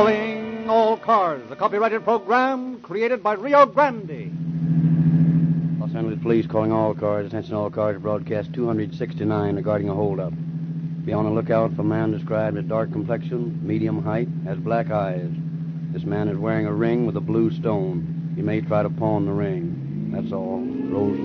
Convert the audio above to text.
Calling all cars, a copyrighted program created by Rio Grande. Los Angeles Police calling all cars. Attention all cars, broadcast 269 regarding a holdup. Be on the lookout for a man described as dark complexion, medium height, has black eyes. This man is wearing a ring with a blue stone. He may try to pawn the ring. That's all. Rose